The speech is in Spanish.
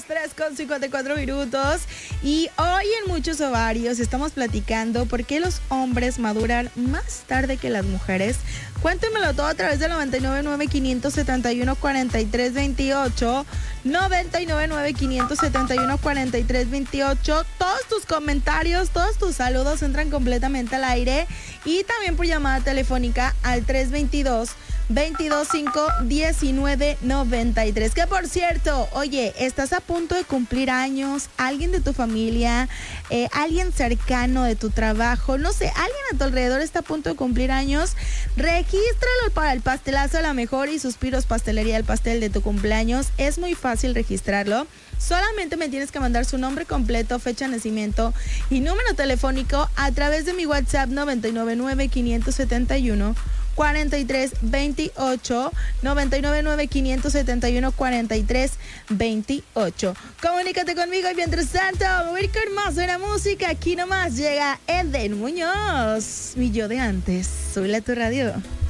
3:54 y hoy en Muchos Ovarios estamos platicando por qué los hombres maduran más tarde que las mujeres. Cuéntemelo todo a través del 999-571-4328, 999-571-4328. Todos tus comentarios, todos tus saludos entran completamente al aire y también por llamada telefónica al 322-225-1993. Que por cierto, oye, estás a punto de cumplir años, alguien de tu familia, alguien cercano de tu trabajo, no sé, alguien a tu alrededor está a punto de cumplir años, regístralo para el pastelazo a la mejor y Suspiros Pastelería, el pastel de tu cumpleaños. Es muy fácil registrarlo. Solamente me tienes que mandar su nombre completo, fecha de nacimiento y número telefónico a través de mi WhatsApp 999-571-4328, 999-571-4328. Comunícate conmigo y mientras tanto, me voy a ir con más de la música. Aquí nomás llega Eden Muñoz, mi yo de antes. Súbele a tu radio.